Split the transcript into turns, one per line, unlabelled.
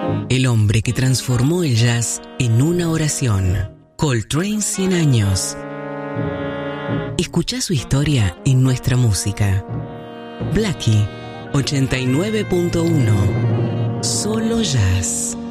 El hombre que transformó el jazz en una oración. Coltrane 100 años. Escucha su historia en nuestra música. Blackie 89.1. Solo jazz.